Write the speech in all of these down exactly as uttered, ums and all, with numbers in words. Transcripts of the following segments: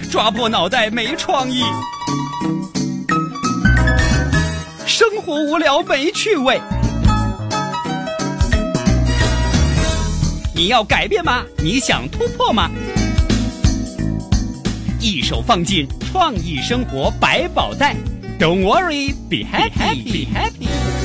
抓破脑袋没创意，生活无聊没趣味。你要改变吗？你想突破吗？一手放进创意生活百宝袋。Don't worry, be happy, be happy.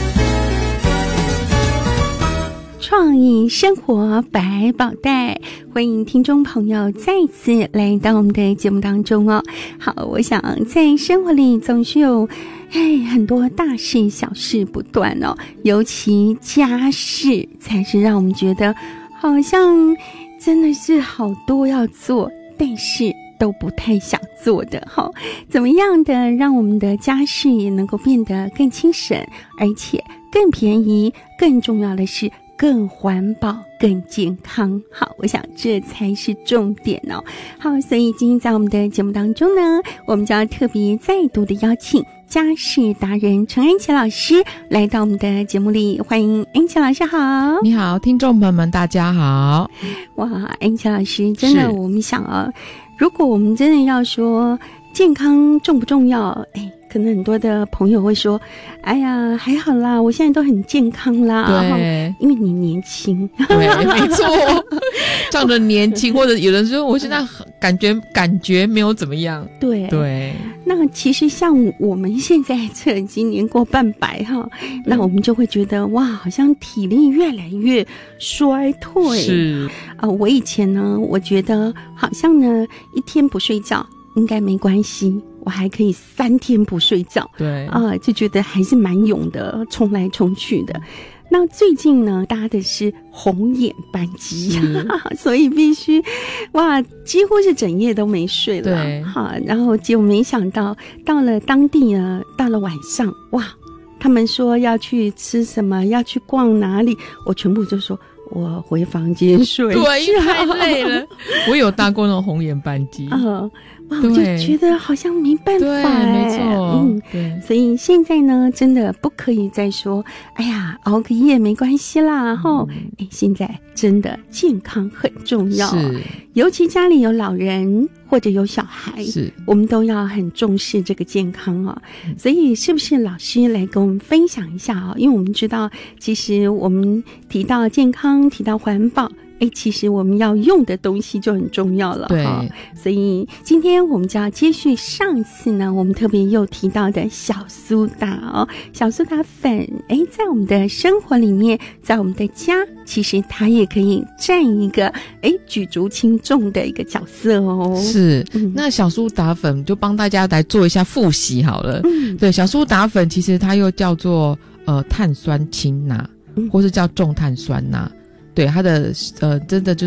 创意生活百宝袋，欢迎听众朋友再次来到我们的节目当中哦。好，我想在生活里总是有哎很多大事小事不断哦，尤其家事才是让我们觉得好像真的是好多要做，但是都不太想做的哈。怎么样的让我们的家事也能够变得更轻省，而且更便宜，更重要的是更环保更健康。好，我想这才是重点哦。好，所以今天在我们的节目当中呢，我们就要特别再度的邀请家事达人陈安琪老师来到我们的节目里，欢迎安琪老师好。 你好，听众朋友们大家好。 哇，安琪老师真的，我们想啊，如果我们真的要说健康重不重要，哎，可能很多的朋友会说，哎呀还好啦，我现在都很健康啦。 对， 因为你年轻。 对，没错，仗着年轻，或者有人说我现在感觉感觉没有怎么样。 对对， 那其实像我们现在这已经年过半百哈，那我们就会觉得哇，好像体力越来越衰退。 是啊、呃，我以前呢，我觉得好像呢一天不睡觉应该没关系，我还可以三天不睡觉。 对啊、呃，就觉得还是蛮勇的，冲来冲去的。那最近呢，搭的是红眼班机，所以必须哇，几乎是整夜都没睡了。 对， 好，然后结果没想到到了当地呢，到了晚上，哇，他们说要去吃什么，要去逛哪里，我全部就说我回房间睡。 对，因为太累了。我有搭过那种红眼班机。 嗯。哇，我就觉得好像没办法。 对，没错， 嗯， 对。 所以现在呢，真的不可以再说，哎呀，熬个夜没关系啦，吼、嗯，哎，现在真的健康很重要， 是， 尤其家里有老人或者有小孩， 是， 我们都要很重视这个健康哦。嗯、所以，是不是老师来跟我们分享一下啊？因为我们知道，其实我们提到健康，提到环保。哎，其实我们要用的东西就很重要了， 对。 所以今天我们就要接续上次呢，我们特别又提到的小苏打哦，小苏打粉，哎，在我们的生活里面，在我们的家，其实它也可以占一个哎举足轻重的一个角色哦。 是， 嗯、 那小苏打粉就帮大家来做一下复习好了。 嗯， 对，小苏打粉其实它又叫做呃碳酸氢钠，或是叫重碳酸钠。对，它的呃，真的就是